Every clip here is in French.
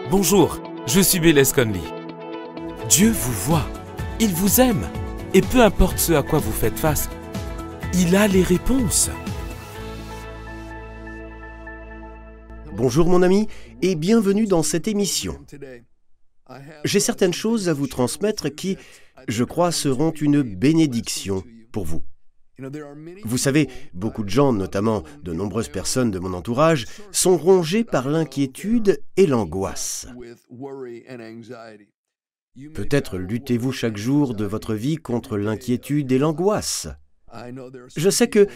Bonjour, je suis Bill Conley. Dieu vous voit, il vous aime, et peu importe ce à quoi vous faites face, il a les réponses. Bonjour mon ami, et bienvenue dans cette émission. J'ai certaines choses à vous transmettre qui, je crois, seront une bénédiction pour vous. Vous savez, beaucoup de gens, notamment de nombreuses personnes de mon entourage, sont rongés par l'inquiétude et l'angoisse. Peut-être luttez-vous chaque jour de votre vie contre l'inquiétude et l'angoisse. Je sais que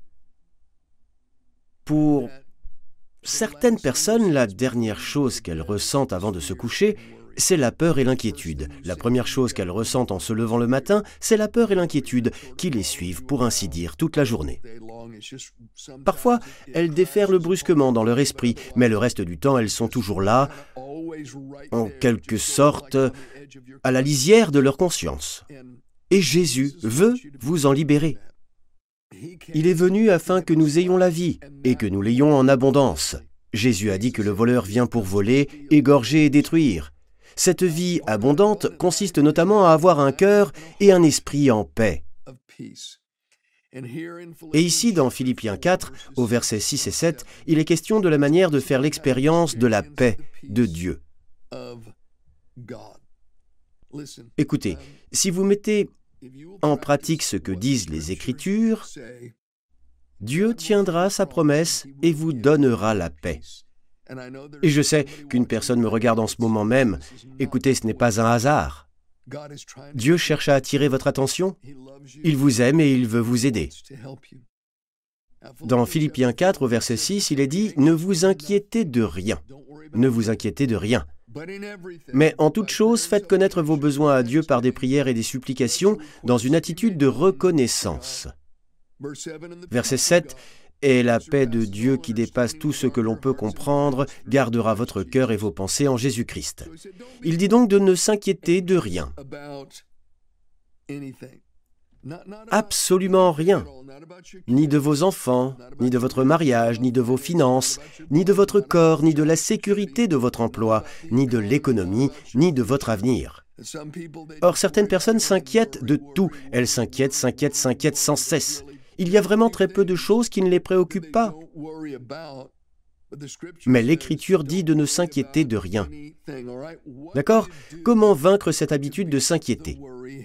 pour certaines personnes, la dernière chose qu'elles ressentent avant de se coucher, c'est la peur et l'inquiétude. La première chose qu'elles ressentent en se levant le matin, c'est la peur et l'inquiétude qui les suivent, pour ainsi dire, toute la journée. Parfois, elles déferlent brusquement dans leur esprit, mais le reste du temps, elles sont toujours là, en quelque sorte, à la lisière de leur conscience. Et Jésus veut vous en libérer. Il est venu afin que nous ayons la vie, et que nous l'ayons en abondance. Jésus a dit que le voleur vient pour voler, égorger et détruire. Cette vie abondante consiste notamment à avoir un cœur et un esprit en paix. Et ici, dans Philippiens 4, au versets 6 et 7, il est question de la manière de faire l'expérience de la paix de Dieu. Écoutez, si vous mettez en pratique ce que disent les Écritures, Dieu tiendra sa promesse et vous donnera la paix. Et je sais qu'une personne me regarde en ce moment même. Écoutez, ce n'est pas un hasard. Dieu cherche à attirer votre attention. Il vous aime et il veut vous aider. Dans Philippiens 4, au verset 6, il est dit « Ne vous inquiétez de rien. Ne vous inquiétez de rien. Mais en toute chose, faites connaître vos besoins à Dieu par des prières et des supplications dans une attitude de reconnaissance. » Verset 7, « Et la paix de Dieu qui dépasse tout ce que l'on peut comprendre gardera votre cœur et vos pensées en Jésus-Christ. » Il dit donc de ne s'inquiéter de rien. Absolument rien. Ni de vos enfants, ni de votre mariage, ni de vos finances, ni de votre corps, ni de la sécurité de votre emploi, ni de l'économie, ni de votre avenir. Or, certaines personnes s'inquiètent de tout. Elles s'inquiètent sans cesse. Il y a vraiment très peu de choses qui ne les préoccupent pas. Mais l'Écriture dit de ne s'inquiéter de rien. D'accord ? Comment vaincre cette habitude de s'inquiéter ?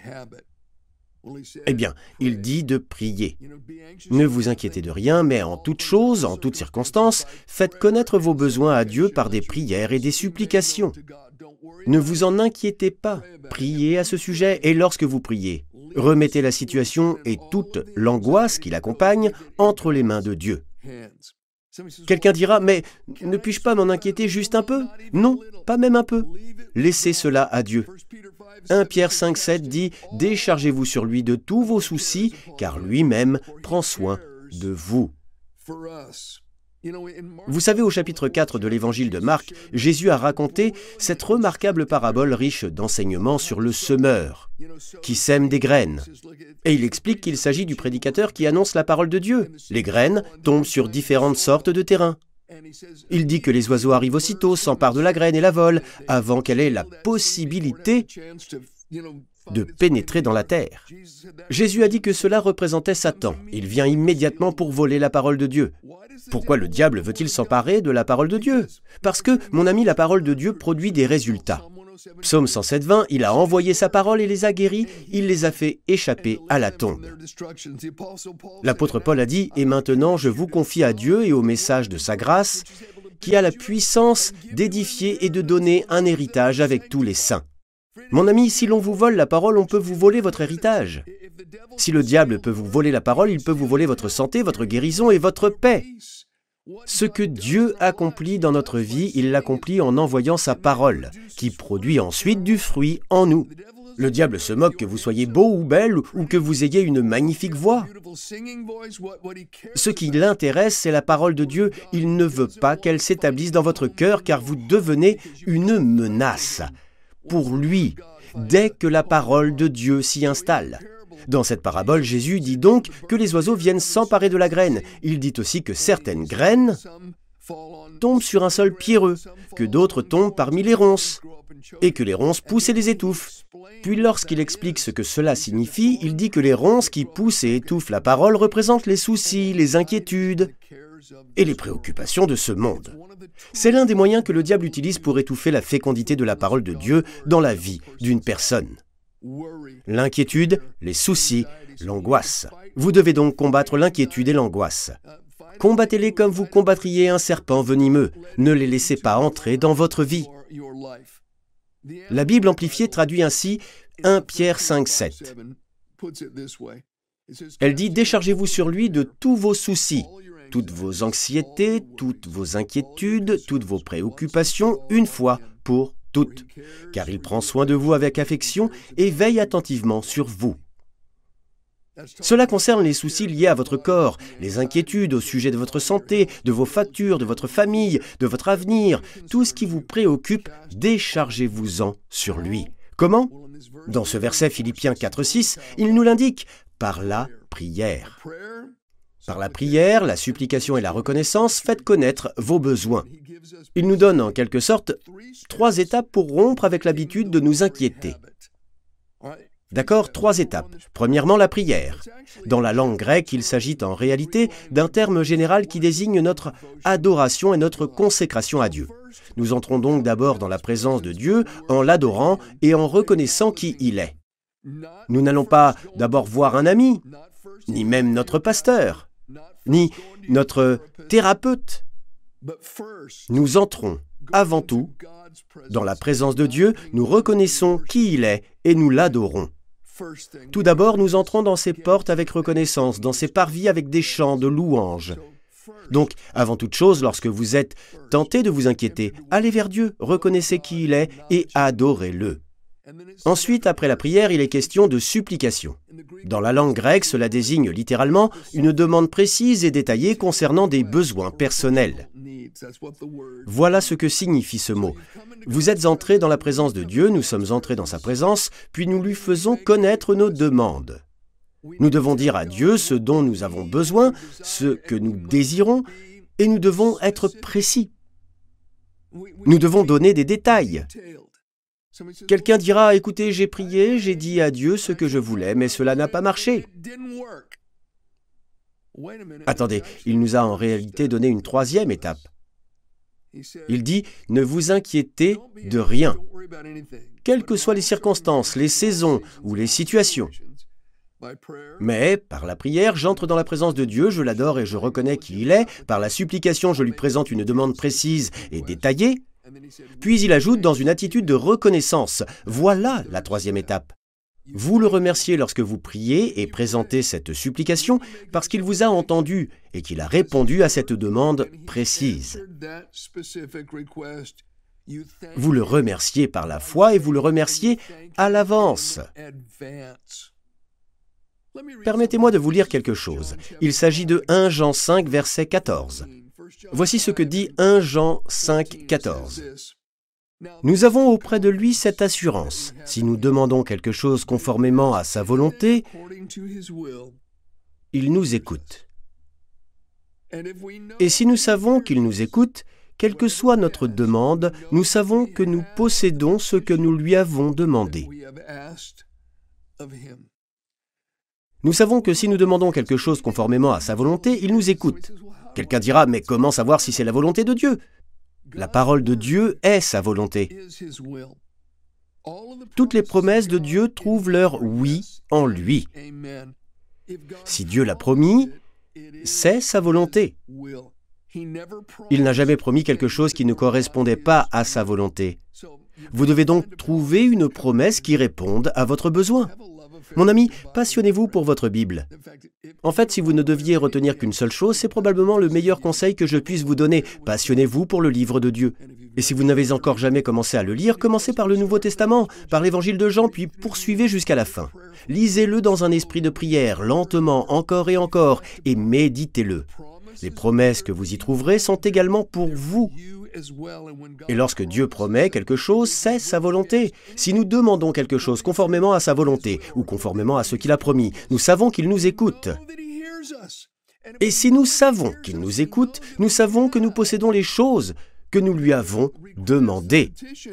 Eh bien, il dit de prier. Ne vous inquiétez de rien, mais en toute chose, en toutes circonstances, faites connaître vos besoins à Dieu par des prières et des supplications. Ne vous en inquiétez pas. Priez à ce sujet, et lorsque vous priez, remettez la situation et toute l'angoisse qui l'accompagne entre les mains de Dieu. Quelqu'un dira, mais ne puis-je pas m'en inquiéter juste un peu ? Non, pas même un peu. Laissez cela à Dieu. 1 Pierre 5, 7 dit « Déchargez-vous sur lui de tous vos soucis, car lui-même prend soin de vous. » Vous savez, au chapitre 4 de l'évangile de Marc, Jésus a raconté cette remarquable parabole riche d'enseignements sur le semeur, qui sème des graines. Et il explique qu'il s'agit du prédicateur qui annonce la parole de Dieu. Les graines tombent sur différentes sortes de terrains. Il dit que les oiseaux arrivent aussitôt, s'emparent de la graine et la volent, avant qu'elle ait la possibilité de pénétrer dans la terre. Jésus a dit que cela représentait Satan. Il vient immédiatement pour voler la parole de Dieu. Pourquoi le diable veut-il s'emparer de la parole de Dieu ? Parce que, mon ami, la parole de Dieu produit des résultats. Psaume 107:20, il a envoyé sa parole et les a guéris, il les a fait échapper à la tombe. L'apôtre Paul a dit « Et maintenant je vous confie à Dieu et au message de sa grâce, qui a la puissance d'édifier et de donner un héritage avec tous les saints. » Mon ami, si l'on vous vole la parole, on peut vous voler votre héritage. Si le diable peut vous voler la parole, il peut vous voler votre santé, votre guérison et votre paix. Ce que Dieu accomplit dans notre vie, il l'accomplit en envoyant sa parole, qui produit ensuite du fruit en nous. Le diable se moque que vous soyez beau ou belle ou que vous ayez une magnifique voix. Ce qui l'intéresse, c'est la parole de Dieu. Il ne veut pas qu'elle s'établisse dans votre cœur, car vous devenez une menace pour lui, dès que la parole de Dieu s'y installe. Dans cette parabole, Jésus dit donc que les oiseaux viennent s'emparer de la graine. Il dit aussi que certaines graines tombent sur un sol pierreux, que d'autres tombent parmi les ronces, et que les ronces poussent et les étouffent. Puis lorsqu'il explique ce que cela signifie, il dit que les ronces qui poussent et étouffent la parole représentent les soucis, les inquiétudes et les préoccupations de ce monde. C'est l'un des moyens que le diable utilise pour étouffer la fécondité de la parole de Dieu dans la vie d'une personne. L'inquiétude, les soucis, l'angoisse. Vous devez donc combattre l'inquiétude et l'angoisse. Combattez-les comme vous combattriez un serpent venimeux. Ne les laissez pas entrer dans votre vie. La Bible amplifiée traduit ainsi 1 Pierre 5,7. Elle dit « Déchargez-vous sur lui de tous vos soucis, toutes vos anxiétés, toutes vos inquiétudes, toutes vos préoccupations, une fois pour toutes, car il prend soin de vous avec affection et veille attentivement sur vous. » Cela concerne les soucis liés à votre corps, les inquiétudes au sujet de votre santé, de vos factures, de votre famille, de votre avenir. Tout ce qui vous préoccupe, déchargez-vous-en sur lui. Comment ? Dans ce verset Philippiens 4,6, il nous l'indique, par la prière. Par la prière, la supplication et la reconnaissance, faites connaître vos besoins. Il nous donne en quelque sorte 3 étapes pour rompre avec l'habitude de nous inquiéter. D'accord, 3 étapes. Premièrement, la prière. Dans la langue grecque, il s'agit en réalité d'un terme général qui désigne notre adoration et notre consécration à Dieu. Nous entrons donc d'abord dans la présence de Dieu en l'adorant et en reconnaissant qui il est. Nous n'allons pas d'abord voir un ami, ni même notre pasteur, ni notre thérapeute. Nous entrons avant tout dans la présence de Dieu, nous reconnaissons qui il est et nous l'adorons. Tout d'abord, nous entrons dans ses portes avec reconnaissance, dans ses parvis avec des chants de louanges. Donc, avant toute chose, lorsque vous êtes tenté de vous inquiéter, allez vers Dieu, reconnaissez qui il est et adorez-le. Ensuite, après la prière, il est question de supplication. Dans la langue grecque, cela désigne littéralement une demande précise et détaillée concernant des besoins personnels. Voilà ce que signifie ce mot. Vous êtes entrés dans la présence de Dieu, nous sommes entrés dans sa présence, puis nous lui faisons connaître nos demandes. Nous devons dire à Dieu ce dont nous avons besoin, ce que nous désirons, et nous devons être précis. Nous devons donner des détails. Quelqu'un dira, écoutez, j'ai prié, j'ai dit à Dieu ce que je voulais, mais cela n'a pas marché. Attendez, il nous a en réalité donné une 3e étape. Il dit, ne vous inquiétez de rien, quelles que soient les circonstances, les saisons ou les situations. Mais, par la prière, j'entre dans la présence de Dieu, je l'adore et je reconnais qui il est. Par la supplication, je lui présente une demande précise et détaillée. Puis il ajoute dans une attitude de reconnaissance. Voilà la 3e étape. Vous le remerciez lorsque vous priez et présentez cette supplication parce qu'il vous a entendu et qu'il a répondu à cette demande précise. Vous le remerciez par la foi et vous le remerciez à l'avance. Permettez-moi de vous lire quelque chose. Il s'agit de 1 Jean 5, verset 14. Voici ce que dit 1 Jean 5, 14. Nous avons auprès de lui cette assurance. Si nous demandons quelque chose conformément à sa volonté, il nous écoute. Et si nous savons qu'il nous écoute, quelle que soit notre demande, nous savons que nous possédons ce que nous lui avons demandé. Nous savons que si nous demandons quelque chose conformément à sa volonté, il nous écoute. Quelqu'un dira, mais comment savoir si c'est la volonté de Dieu ? La parole de Dieu est sa volonté. Toutes les promesses de Dieu trouvent leur « oui » en lui. Si Dieu l'a promis, c'est sa volonté. Il n'a jamais promis quelque chose qui ne correspondait pas à sa volonté. Vous devez donc trouver une promesse qui réponde à votre besoin. Mon ami, passionnez-vous pour votre Bible. En fait, si vous ne deviez retenir qu'une seule chose, c'est probablement le meilleur conseil que je puisse vous donner. Passionnez-vous pour le livre de Dieu. Et si vous n'avez encore jamais commencé à le lire, commencez par le Nouveau Testament, par l'Évangile de Jean, puis poursuivez jusqu'à la fin. Lisez-le dans un esprit de prière, lentement, encore, et méditez-le. Les promesses que vous y trouverez sont également pour vous. Et lorsque Dieu promet quelque chose, c'est sa volonté. Si nous demandons quelque chose conformément à sa volonté ou conformément à ce qu'il a promis, nous savons qu'il nous écoute. Et si nous savons qu'il nous écoute, nous savons que nous possédons les choses que nous lui avons demandées.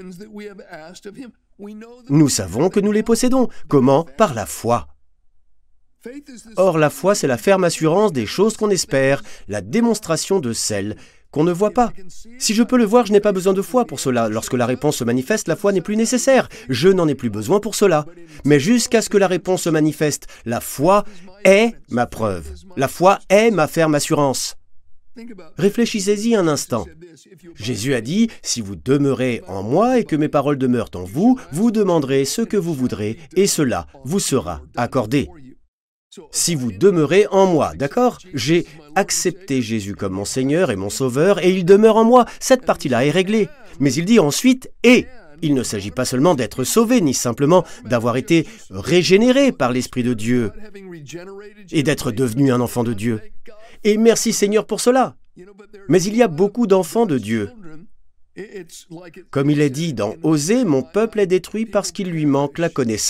Nous savons que nous les possédons. Comment? Par la foi. Or, la foi, c'est la ferme assurance des choses qu'on espère, la démonstration de celles qu'on ne voit pas. Si je peux le voir, je n'ai pas besoin de foi pour cela. Lorsque la réponse se manifeste, la foi n'est plus nécessaire. Je n'en ai plus besoin pour cela. Mais jusqu'à ce que la réponse se manifeste, la foi est ma preuve. La foi est ma ferme assurance. Réfléchissez-y un instant. Jésus a dit, « Si vous demeurez en moi et que mes paroles demeurent en vous, vous demanderez ce que vous voudrez et cela vous sera accordé. » Si vous demeurez en moi, d'accord? J'ai accepté Jésus comme mon Seigneur et mon Sauveur et il demeure en moi. Cette partie-là est réglée. Mais il dit ensuite « et ». Il ne s'agit pas seulement d'être sauvé, ni simplement d'avoir été régénéré par l'Esprit de Dieu et d'être devenu un enfant de Dieu. Et merci Seigneur pour cela. Mais il y a beaucoup d'enfants de Dieu. Comme il est dit dans Osée, « Mon peuple est détruit parce qu'il lui manque la connaissance. »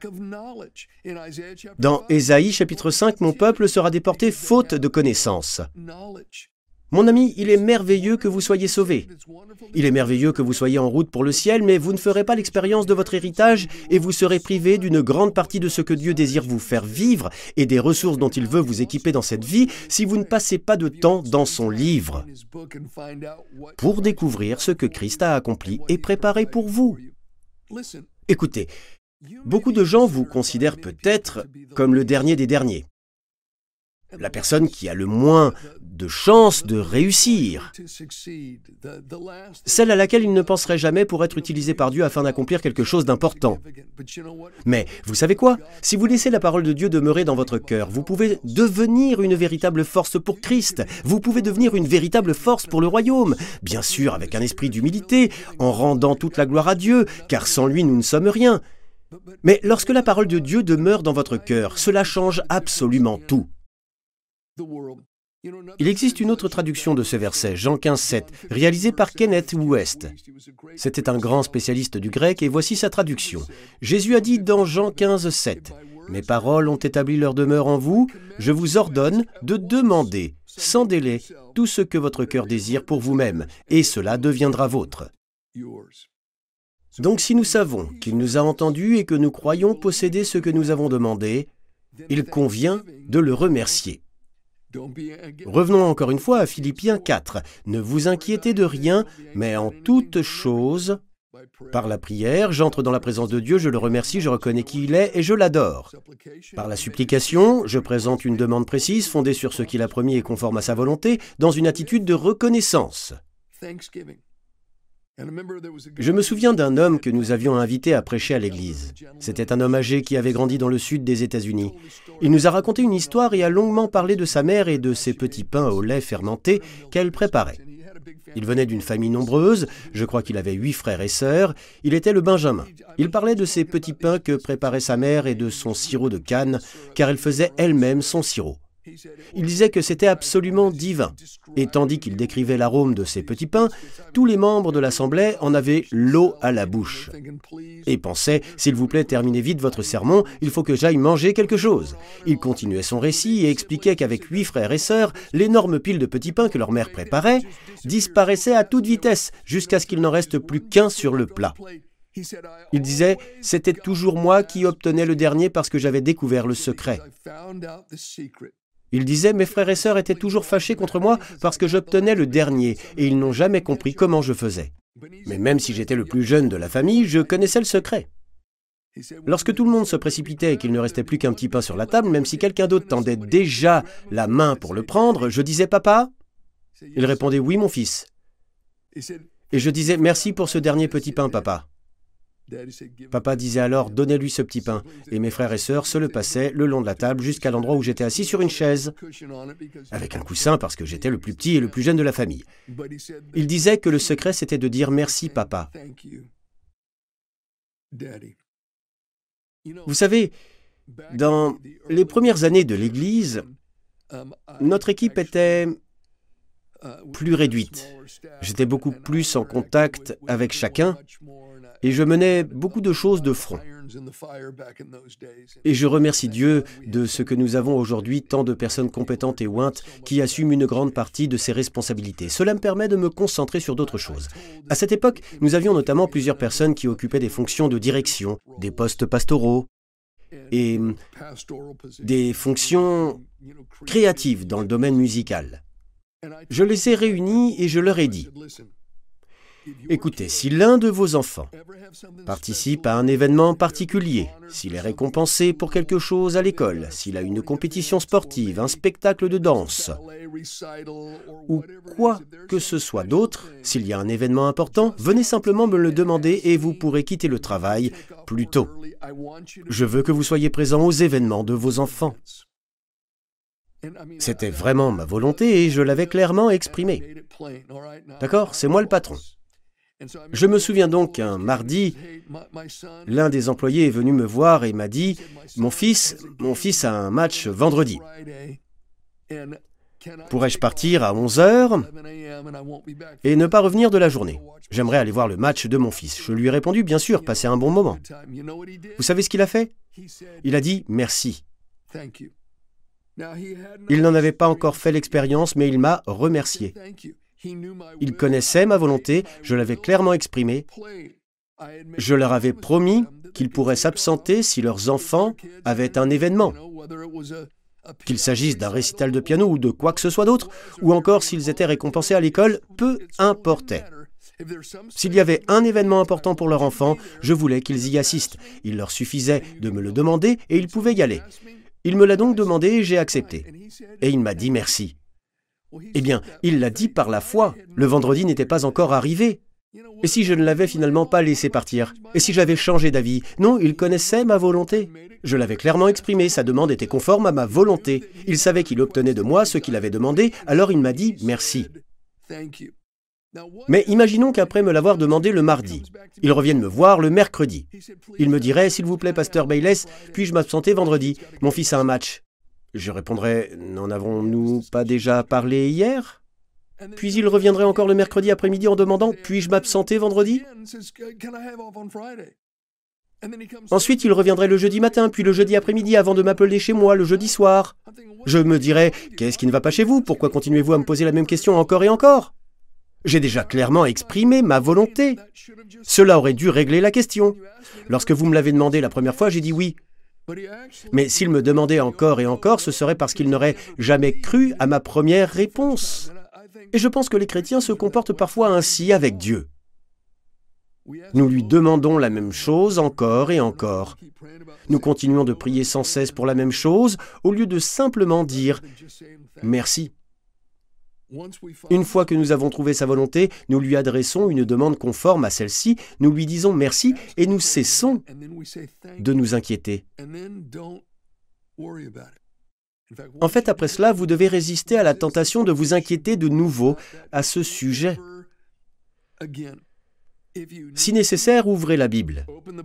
Dans Ésaïe chapitre 5, « Mon peuple sera déporté faute de connaissance. » Mon ami, il est merveilleux que vous soyez sauvés. Il est merveilleux que vous soyez en route pour le ciel, mais vous ne ferez pas l'expérience de votre héritage et vous serez privé d'une grande partie de ce que Dieu désire vous faire vivre et des ressources dont il veut vous équiper dans cette vie si vous ne passez pas de temps dans son livre pour découvrir ce que Christ a accompli et préparé pour vous. Écoutez, beaucoup de gens vous considèrent peut-être comme le dernier des derniers. La personne qui a le moins de chances de réussir. Celle à laquelle il ne penserait jamais pour être utilisé par Dieu afin d'accomplir quelque chose d'important. Mais vous savez quoi? Si vous laissez la parole de Dieu demeurer dans votre cœur, vous pouvez devenir une véritable force pour Christ. Vous pouvez devenir une véritable force pour le royaume. Bien sûr, avec un esprit d'humilité, en rendant toute la gloire à Dieu, car sans lui, nous ne sommes rien. Mais lorsque la parole de Dieu demeure dans votre cœur, cela change absolument tout. Il existe une autre traduction de ce verset, Jean 15,7, réalisée par Kenneth West. C'était un grand spécialiste du grec et voici sa traduction. Jésus a dit dans Jean 15,7, « Mes paroles ont établi leur demeure en vous, je vous ordonne de demander, sans délai, tout ce que votre cœur désire pour vous-même, et cela deviendra vôtre. » Donc si nous savons qu'il nous a entendus et que nous croyons posséder ce que nous avons demandé, il convient de le remercier. Revenons encore une fois à Philippiens 4. « Ne vous inquiétez de rien, mais en toute chose, par la prière, j'entre dans la présence de Dieu, je le remercie, je reconnais qui il est et je l'adore. Par la supplication, je présente une demande précise, fondée sur ce qu'il a promis et conforme à sa volonté, dans une attitude de reconnaissance. » Je me souviens d'un homme que nous avions invité à prêcher à l'église. C'était un homme âgé qui avait grandi dans le sud des États-Unis. Il nous a raconté une histoire et a longuement parlé de sa mère et de ses petits pains au lait fermenté qu'elle préparait. Il venait d'une famille nombreuse, je crois qu'il avait 8 frères et sœurs, il était le Benjamin. Il parlait de ces petits pains que préparait sa mère et de son sirop de canne, car elle faisait elle-même son sirop. Il disait que c'était absolument divin. Et tandis qu'il décrivait l'arôme de ces petits pains, tous les membres de l'assemblée en avaient l'eau à la bouche. Et pensaient, « S'il vous plaît, terminez vite votre sermon, il faut que j'aille manger quelque chose. » Il continuait son récit et expliquait qu'avec 8 frères et sœurs, l'énorme pile de petits pains que leur mère préparait disparaissait à toute vitesse jusqu'à ce qu'il n'en reste plus qu'un sur le plat. Il disait, « C'était toujours moi qui obtenais le dernier parce que j'avais découvert le secret. » Il disait, « Mes frères et sœurs étaient toujours fâchés contre moi parce que j'obtenais le dernier et ils n'ont jamais compris comment je faisais. Mais même si j'étais le plus jeune de la famille, je connaissais le secret. » Lorsque tout le monde se précipitait et qu'il ne restait plus qu'un petit pain sur la table, même si quelqu'un d'autre tendait déjà la main pour le prendre, je disais, « Papa ?» Il répondait, « Oui, mon fils. » Et je disais, « Merci pour ce dernier petit pain, papa. » Papa disait alors, « Donnez-lui ce petit pain. » Et mes frères et sœurs se le passaient le long de la table jusqu'à l'endroit où j'étais assis sur une chaise, avec un coussin parce que j'étais le plus petit et le plus jeune de la famille. Il disait que le secret, c'était de dire « Merci, papa. » Vous savez, dans les premières années de l'Église, notre équipe était plus réduite. J'étais beaucoup plus en contact avec chacun et je menais beaucoup de choses de front. Et je remercie Dieu de ce que nous avons aujourd'hui tant de personnes compétentes et ointes qui assument une grande partie de ces responsabilités. Cela me permet de me concentrer sur d'autres choses. À cette époque, nous avions notamment plusieurs personnes qui occupaient des fonctions de direction, des postes pastoraux et des fonctions créatives dans le domaine musical. Je les ai réunis et je leur ai dit, écoutez, si l'un de vos enfants participe à un événement particulier, s'il est récompensé pour quelque chose à l'école, s'il a une compétition sportive, un spectacle de danse, ou quoi que ce soit d'autre, s'il y a un événement important, venez simplement me le demander et vous pourrez quitter le travail plus tôt. Je veux que vous soyez présents aux événements de vos enfants. C'était vraiment ma volonté et je l'avais clairement exprimé. D'accord, c'est moi le patron. Je me souviens donc qu'un mardi, l'un des employés est venu me voir et m'a dit « Mon fils a un match vendredi. Pourrais-je partir à 11h et ne pas revenir de la journée? J'aimerais aller voir le match de mon fils. » Je lui ai répondu « Bien sûr, passez un bon moment. » Vous savez ce qu'il a fait? Il a dit « Merci ». Il n'en avait pas encore fait l'expérience, mais il m'a remercié. Il connaissait ma volonté, je l'avais clairement exprimée. Je leur avais promis qu'ils pourraient s'absenter si leurs enfants avaient un événement, qu'il s'agisse d'un récital de piano ou de quoi que ce soit d'autre, ou encore s'ils étaient récompensés à l'école, peu importait. S'il y avait un événement important pour leur enfant, je voulais qu'ils y assistent. Il leur suffisait de me le demander et ils pouvaient y aller. Il me l'a donc demandé et j'ai accepté. Et il m'a dit merci. Eh bien, il l'a dit par la foi. Le vendredi n'était pas encore arrivé. Et si je ne l'avais finalement pas laissé partir? Et si j'avais changé d'avis? Non, il connaissait ma volonté. Je l'avais clairement exprimé, sa demande était conforme à ma volonté. Il savait qu'il obtenait de moi ce qu'il avait demandé, alors il m'a dit merci. Mais imaginons qu'après me l'avoir demandé le mardi, il revienne me voir le mercredi. Il me dirait, s'il vous plaît, pasteur Bayless, puis-je m'absenter vendredi? Mon fils a un match. Je répondrais, n'en avons-nous pas déjà parlé hier? Puis il reviendrait encore le mercredi après-midi en demandant, puis-je m'absenter vendredi? Ensuite, il reviendrait le jeudi matin, puis le jeudi après-midi avant de m'appeler chez moi le jeudi soir. Je me dirais, qu'est-ce qui ne va pas chez vous? Pourquoi continuez-vous à me poser la même question encore et encore? J'ai déjà clairement exprimé ma volonté. Cela aurait dû régler la question. Lorsque vous me l'avez demandé la première fois, j'ai dit oui. Mais s'il me demandait encore et encore, ce serait parce qu'il n'aurait jamais cru à ma première réponse. Et je pense que les chrétiens se comportent parfois ainsi avec Dieu. Nous lui demandons la même chose encore et encore. Nous continuons de prier sans cesse pour la même chose, au lieu de simplement dire « merci ». Une fois que nous avons trouvé sa volonté, nous lui adressons une demande conforme à celle-ci, nous lui disons merci et nous cessons de nous inquiéter. En fait, après cela, vous devez résister à la tentation de vous inquiéter de nouveau à ce sujet. Si nécessaire, ouvrez la Bible.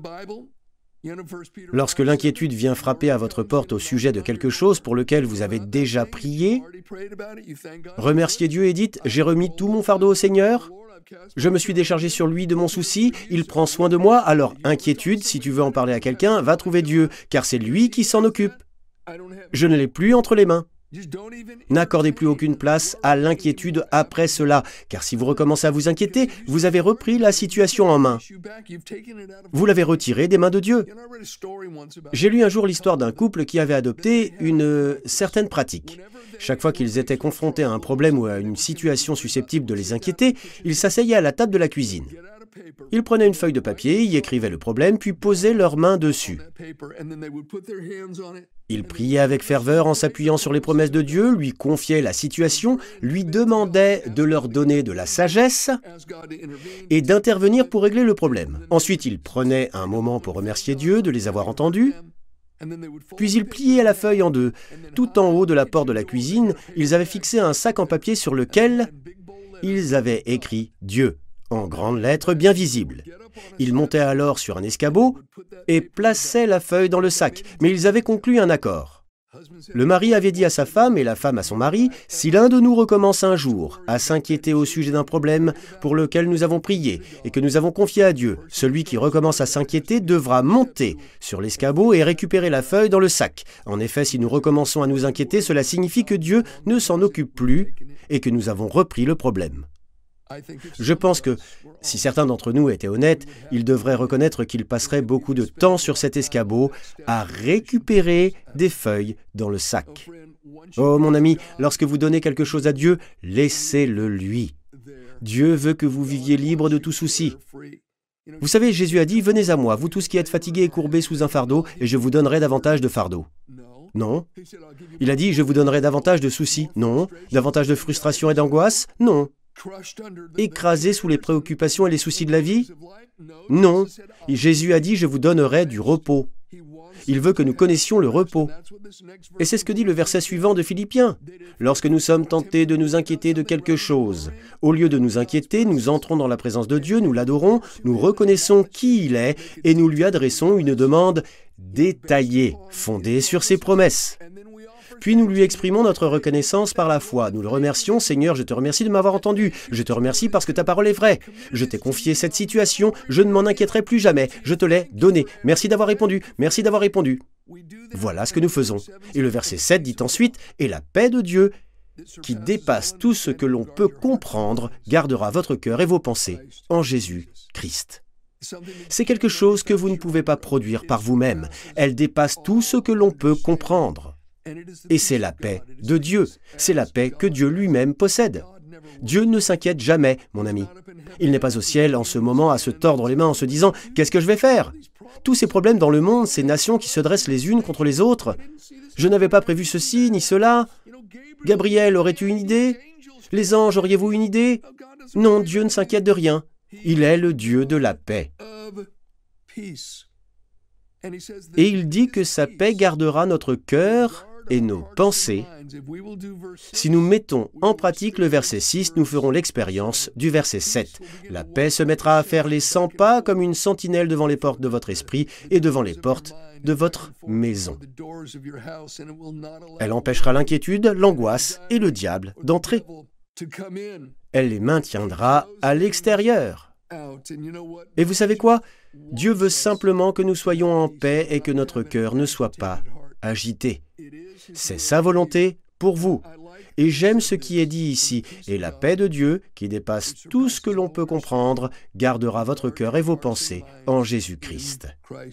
Lorsque l'inquiétude vient frapper à votre porte au sujet de quelque chose pour lequel vous avez déjà prié, remerciez Dieu et dites « J'ai remis tout mon fardeau au Seigneur, je me suis déchargé sur lui de mon souci, il prend soin de moi, alors inquiétude, si tu veux en parler à quelqu'un, va trouver Dieu, car c'est lui qui s'en occupe. Je ne l'ai plus entre les mains. » N'accordez plus aucune place à l'inquiétude après cela, car si vous recommencez à vous inquiéter, vous avez repris la situation en main. Vous l'avez retirée des mains de Dieu. J'ai lu un jour l'histoire d'un couple qui avait adopté une certaine pratique. Chaque fois qu'ils étaient confrontés à un problème ou à une situation susceptible de les inquiéter, ils s'asseyaient à la table de la cuisine. Ils prenaient une feuille de papier, y écrivaient le problème, puis posaient leurs mains dessus. Ils priaient avec ferveur en s'appuyant sur les promesses de Dieu, lui confiaient la situation, lui demandaient de leur donner de la sagesse et d'intervenir pour régler le problème. Ensuite, ils prenaient un moment pour remercier Dieu de les avoir entendus, puis ils pliaient la feuille en deux. Tout en haut de la porte de la cuisine, ils avaient fixé un sac en papier sur lequel ils avaient écrit « Dieu » en grandes lettres bien visibles. Ils montaient alors sur un escabeau et plaçaient la feuille dans le sac, mais ils avaient conclu un accord. Le mari avait dit à sa femme et la femme à son mari, « Si l'un de nous recommence un jour à s'inquiéter au sujet d'un problème pour lequel nous avons prié et que nous avons confié à Dieu, celui qui recommence à s'inquiéter devra monter sur l'escabeau et récupérer la feuille dans le sac. En effet, si nous recommençons à nous inquiéter, cela signifie que Dieu ne s'en occupe plus et que nous avons repris le problème. » Je pense que, si certains d'entre nous étaient honnêtes, ils devraient reconnaître qu'ils passeraient beaucoup de temps sur cet escabeau à récupérer des feuilles dans le sac. Oh mon ami, lorsque vous donnez quelque chose à Dieu, laissez-le lui. Dieu veut que vous viviez libre de tout souci. Vous savez, Jésus a dit, « Venez à moi, vous tous qui êtes fatigués et courbés sous un fardeau, et je vous donnerai davantage de fardeaux. » Non. Il a dit, « Je vous donnerai davantage de soucis. » Non. Davantage de frustration et d'angoisse? Non. Écrasé sous les préoccupations et les soucis de la vie? Non. Jésus a dit, « Je vous donnerai du repos. » Il veut que nous connaissions le repos. Et c'est ce que dit le verset suivant de Philippiens. Lorsque nous sommes tentés de nous inquiéter de quelque chose, au lieu de nous inquiéter, nous entrons dans la présence de Dieu, nous l'adorons, nous reconnaissons qui il est et nous lui adressons une demande détaillée, fondée sur ses promesses. Puis nous lui exprimons notre reconnaissance par la foi. Nous le remercions, « Seigneur, je te remercie de m'avoir entendu. Je te remercie parce que ta parole est vraie. Je t'ai confié cette situation, je ne m'en inquiéterai plus jamais. Je te l'ai donnée. Merci d'avoir répondu. Merci d'avoir répondu. » Voilà ce que nous faisons. Et le verset 7 dit ensuite, « Et la paix de Dieu, qui dépasse tout ce que l'on peut comprendre, gardera votre cœur et vos pensées en Jésus-Christ. » C'est quelque chose que vous ne pouvez pas produire par vous-même. Elle dépasse tout ce que l'on peut comprendre. Et c'est la paix de Dieu. C'est la paix que Dieu lui-même possède. Dieu ne s'inquiète jamais, mon ami. Il n'est pas au ciel en ce moment à se tordre les mains en se disant « Qu'est-ce que je vais faire ?» Tous ces problèmes dans le monde, ces nations qui se dressent les unes contre les autres. Je n'avais pas prévu ceci ni cela. Gabriel, aurais-tu une idée? Les anges, auriez-vous une idée? Non, Dieu ne s'inquiète de rien. Il est le Dieu de la paix. Et il dit que sa paix gardera notre cœur et nos pensées. Si nous mettons en pratique le verset 6, nous ferons l'expérience du verset 7. La paix se mettra à faire les 100 pas comme une sentinelle devant les portes de votre esprit et devant les portes de votre maison. Elle empêchera l'inquiétude, l'angoisse et le diable d'entrer. Elle les maintiendra à l'extérieur. Et vous savez quoi? Dieu veut simplement que nous soyons en paix et que notre cœur ne soit pas agité. C'est sa volonté pour vous. Et j'aime ce qui est dit ici. Et la paix de Dieu, qui dépasse tout ce que l'on peut comprendre, gardera votre cœur et vos pensées en Jésus-Christ.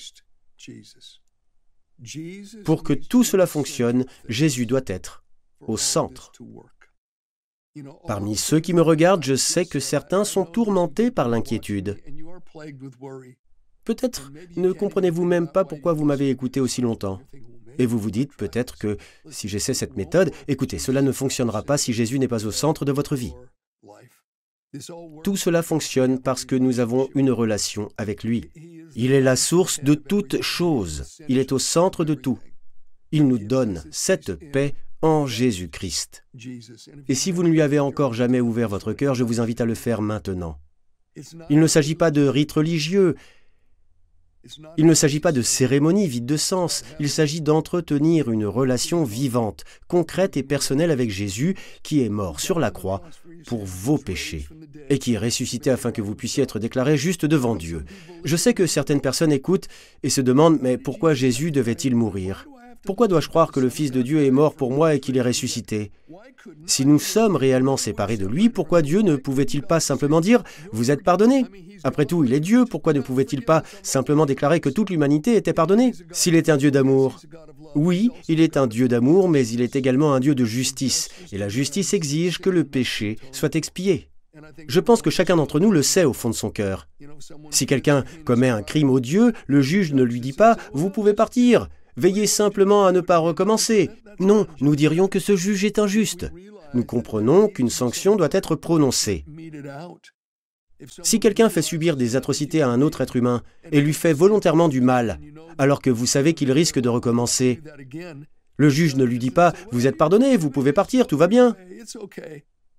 Pour que tout cela fonctionne, Jésus doit être au centre. Parmi ceux qui me regardent, je sais que certains sont tourmentés par l'inquiétude. Peut-être ne comprenez-vous même pas pourquoi vous m'avez écouté aussi longtemps. Et vous vous dites peut-être que si j'essaie cette méthode, écoutez, cela ne fonctionnera pas si Jésus n'est pas au centre de votre vie. Tout cela fonctionne parce que nous avons une relation avec lui. Il est la source de toutes choses. Il est au centre de tout. Il nous donne cette paix en Jésus-Christ. Et si vous ne lui avez encore jamais ouvert votre cœur, je vous invite à le faire maintenant. Il ne s'agit pas de rites religieux. Il ne s'agit pas de cérémonies vides de sens. Il s'agit d'entretenir une relation vivante, concrète et personnelle avec Jésus, qui est mort sur la croix pour vos péchés et qui est ressuscité afin que vous puissiez être déclarés justes devant Dieu. Je sais que certaines personnes écoutent et se demandent « Mais pourquoi Jésus devait-il mourir ? Pourquoi dois-je croire que le Fils de Dieu est mort pour moi et qu'il est ressuscité ? Si nous sommes réellement séparés de lui, pourquoi Dieu ne pouvait-il pas simplement dire « Vous êtes pardonnés » ? Après tout, il est Dieu, pourquoi ne pouvait-il pas simplement déclarer que toute l'humanité était pardonnée? S'il est un Dieu d'amour. Oui, il est un Dieu d'amour, mais il est également un Dieu de justice. Et la justice exige que le péché soit expié. Je pense que chacun d'entre nous le sait au fond de son cœur. Si quelqu'un commet un crime odieux, le juge ne lui dit pas « Vous pouvez partir ». Veillez simplement à ne pas recommencer. Non, nous dirions que ce juge est injuste. Nous comprenons qu'une sanction doit être prononcée. Si quelqu'un fait subir des atrocités à un autre être humain et lui fait volontairement du mal, alors que vous savez qu'il risque de recommencer, le juge ne lui dit pas « Vous êtes pardonné, vous pouvez partir, tout va bien ».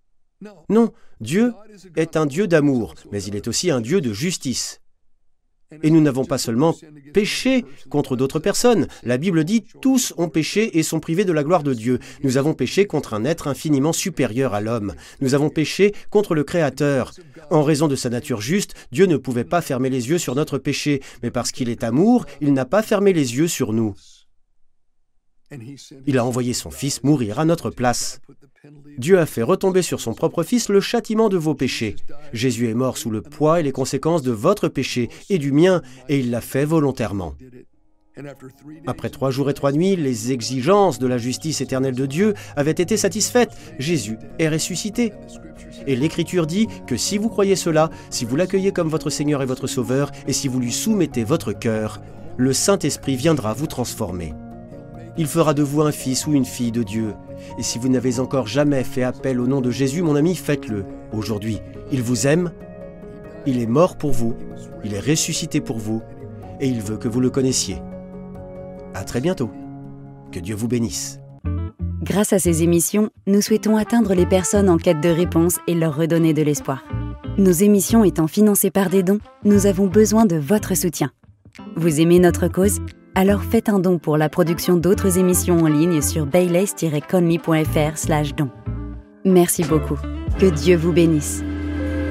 Non, Dieu est un Dieu d'amour, mais il est aussi un Dieu de justice. Et nous n'avons pas seulement péché contre d'autres personnes. La Bible dit « Tous ont péché et sont privés de la gloire de Dieu ». Nous avons péché contre un être infiniment supérieur à l'homme. Nous avons péché contre le Créateur. En raison de sa nature juste, Dieu ne pouvait pas fermer les yeux sur notre péché. Mais parce qu'il est amour, il n'a pas fermé les yeux sur nous. Il a envoyé son Fils mourir à notre place. Dieu a fait retomber sur son propre Fils le châtiment de vos péchés. Jésus est mort sous le poids et les conséquences de votre péché et du mien, et il l'a fait volontairement. Après 3 jours et 3 nuits, les exigences de la justice éternelle de Dieu avaient été satisfaites. Jésus est ressuscité. Et l'Écriture dit que si vous croyez cela, si vous l'accueillez comme votre Seigneur et votre Sauveur, et si vous lui soumettez votre cœur, le Saint-Esprit viendra vous transformer. Il fera de vous un fils ou une fille de Dieu. Et si vous n'avez encore jamais fait appel au nom de Jésus, mon ami, faites-le aujourd'hui. Il vous aime, il est mort pour vous, il est ressuscité pour vous, et il veut que vous le connaissiez. À très bientôt. Que Dieu vous bénisse. Grâce à ces émissions, nous souhaitons atteindre les personnes en quête de réponse et leur redonner de l'espoir. Nos émissions étant financées par des dons, nous avons besoin de votre soutien. Vous aimez notre cause ? Alors faites un don pour la production d'autres émissions en ligne sur bayleys-conly.fr/don. Merci beaucoup. Que Dieu vous bénisse.